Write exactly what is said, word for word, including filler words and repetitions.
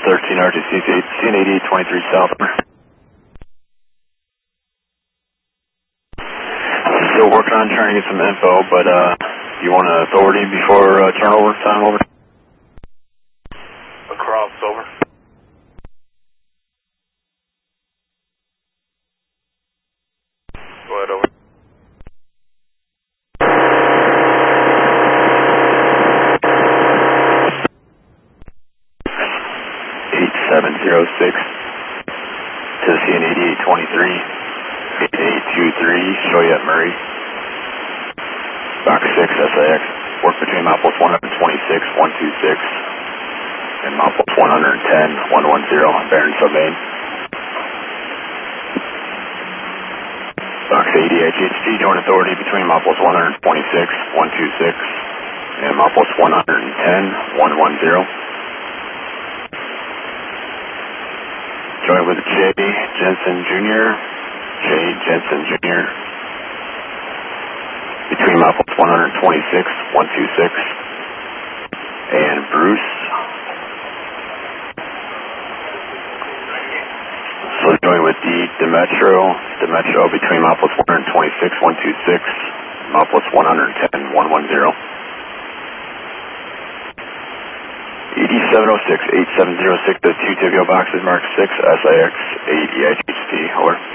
thirteen R T C, C N eighty-eight twenty-three South. Still working on trying to get some info, but uh, you want an authority before uh, turnover time over? Across, over. Go ahead, over. eighty-seven oh six to C N eighty-eight twenty-three, eight two three, Shoyette Murray. Box six S I X, work between milepost one twenty-six, one two six, and milepost one ten, one ten, Barron Submain. Box eighty H H G, joint authority between milepost one twenty-six, one two six, and milepost one ten, one ten. Join with Jay Jensen Junior Jay Jensen Junior Between milepost one twenty-six, one two six, and Bruce. So join with the Demetro, Demetro between milepost one twenty-six, one two six, milepost one ten, one ten. eighty-seven oh six, eighty-seven oh six, the two T V O boxes marked six S I X eight E H T, over.